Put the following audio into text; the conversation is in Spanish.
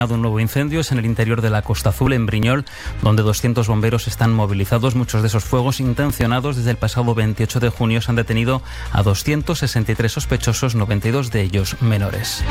Un nuevo incendio es en el interior de la Costa Azul, en Briñol, donde 200 bomberos están movilizados. Muchos de esos fuegos intencionados desde el pasado 28 de junio se han detenido a 263 sospechosos, 92 de ellos menores.